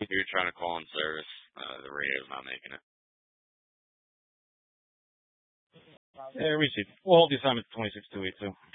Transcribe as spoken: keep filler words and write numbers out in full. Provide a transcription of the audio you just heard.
You're trying to call in service. Uh, the radio's not making it. Yeah, receive. We'll hold the assignment to twenty-six two eight two.